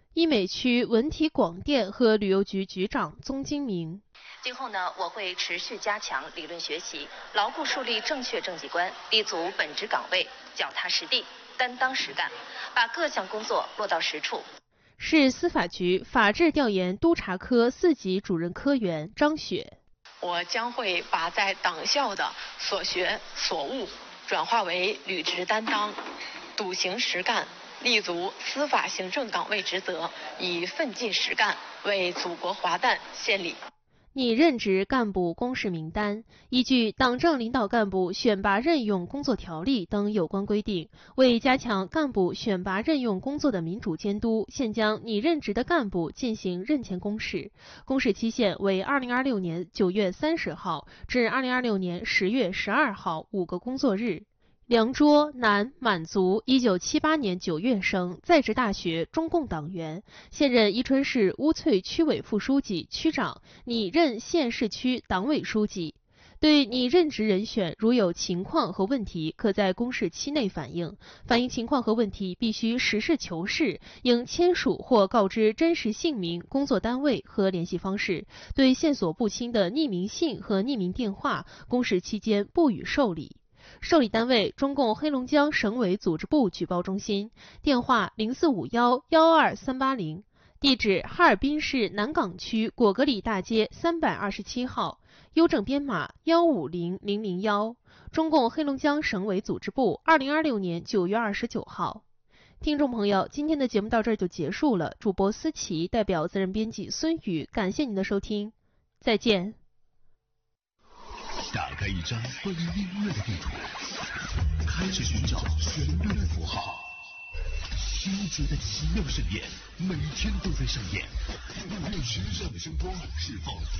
医美区文体广电和旅游局局长宗金明。 今后呢，我会持续加强理论学习，牢固树立正确政绩观，立足本职岗位，脚踏实地，担当实干，把各项工作落到实处。 市司法局法制调研督察科4级主任科员张雪。 我将会把在党校的所学所悟转化为履职担当，笃行实干，立足司法行政岗位职责，以奋进实干为祖国华诞献礼。 拟任职干部公示名单，依据《党政领导干部选拔任用工作条例》等有关规定，为加强干部选拔任用工作的民主监督，现将拟任职的干部进行任前公示，公示期限为2026年9月30号至2026年10月12号5个工作日。梁卓，男，满族，1978年9月生，在职大学，中共党员，现任宜春市乌翠区委副书记、区长，拟任县市区党委书记。对拟任职人选如有情况和问题，可在公示期内反映。反映情况和问题必须实事求是，应签署或告知真实姓名、工作单位和联系方式。对线索不清的匿名信和匿名电话，公示期间不予受理。受理单位：中共黑龙江省委组织部举报中心，电话0451-12380，地址哈尔滨市南岗区果戈里大街327号，邮政编码150001，中共黑龙江省委组织部，2026年9月29号。听众朋友，今天的节目到这儿就结束了。主播思琪代表责任编辑孙宇，感谢您的收听，再见。 打开一张关于音乐的地图，开始寻找旋律的符号。听觉的奇妙盛宴，每天都在上演。用时尚的声光释放